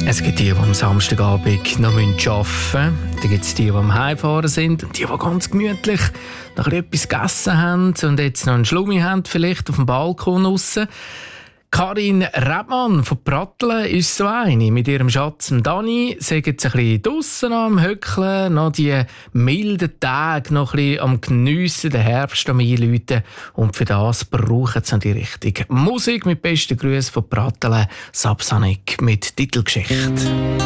Es gibt die, die am Samstagabend noch arbeiten müssen. Dann gibt es die am Heimfahren sind. Und die ganz gemütlich noch etwas gegessen haben und jetzt noch einen Schlummi haben, vielleicht auf dem Balkon draussen. Karin Rebmann von Pratteln ist so eine. Mit ihrem Schatz Dani sind jetzt ein bisschen draussen am Höckeln, noch die milden Tage noch ein bisschen am Geniessen, den Herbst am Einläuten. Und für das brauchen sie die richtige Musik. Mit besten Grüßen von Pratteln, Sapsanik mit Titelgeschichte.